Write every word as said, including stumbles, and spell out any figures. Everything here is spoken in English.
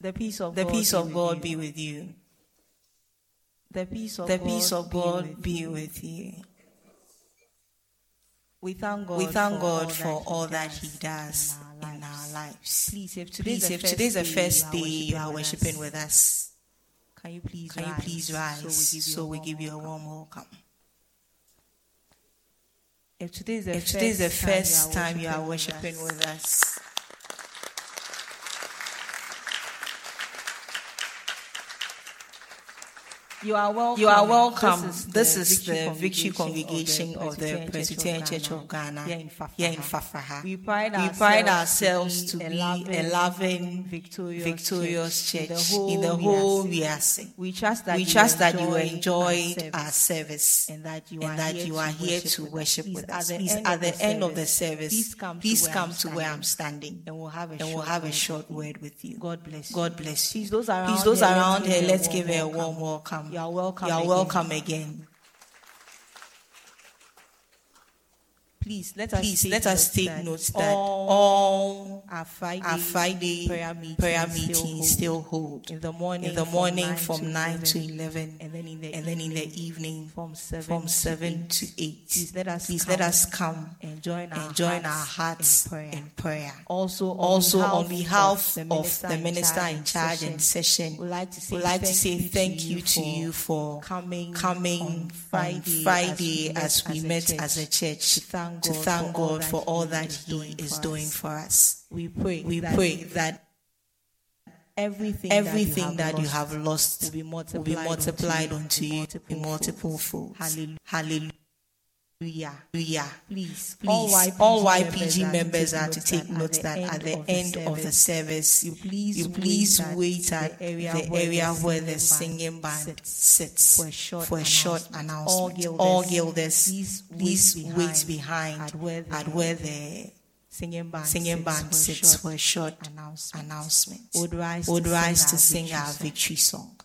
The peace of The God, peace be, of with God you. be with you. The peace of The God, peace of be God with be you. with you. We thank God, We thank for God all for that all he that does He does in our in lives. our lives. Please, if today's, Please, the, if first today's the day first day you you are are worshiping worshiping with us, can you please can you rise? please rise So we give you a so we warm give you a welcome. warm welcome? If today's the If first, today's the time, first you are time you are worshiping worshiping with us, with us, you are welcome. you are welcome. This is the Victory Congregation Congregation of the Presbyterian Church of Ghana here in here in Fafaha. Fafaha. We pride We ourselves, pride ourselves to to be be a a loving, loving, victorious, victorious church, church in in the the whole whole Riase. Riase. We trust that We you trust that you enjoyed enjoyed our our service service and that you and are that here you to are here worship to with us. worship Please, with at us. the Please, end at of the the end of the service, service, please come to please where come I'm to where I'm standing, standing, and we'll have a and we'll short have a word short with you. word with you. God bless you. God bless you. Please, those around Please, those here, around let's here, give let's a give her a warm warm welcome. You are welcome. You are again. welcome again. Please let us Please take let us note take that note that all all our Friday, our Friday prayer meetings, prayer still, meetings hold. still hold. in the morning, In the morning from from nine to eleven, and then in the and then in evening, the evening from seven, from seven to to eight. eight. Please let us Please come let us come and join our and join our hearts hearts in prayer. in prayer. Also, on Also, behalf, on behalf of the minister, of the minister in charge and and session, we'd like to say, we'd like to thank, say you thank to you to you for coming, coming on Friday, on Friday as as we met as a church to thank to God, thank for, all God for all that is He doing is for doing us. for us. We pray, We that pray that everything, everything that that you have will lost be will multiplied, be multiplied unto unto you in multiple multiple folds. folds. Hallelujah. Hallelujah. Please, Please, all all Y Y P P G G members members are to take note that at the end of the service, you please, you please wait wait at the area, the where, area the where the singing singing band band sits sits for a short, for a short announcement. announcement. All All Gilders, Gilders, please, please wait wait behind, behind at where the, at where the singing band singing sits, band for, sits a for a short announcement. announcement. Would rise, Would to, rise sing to sing our our victory victory song.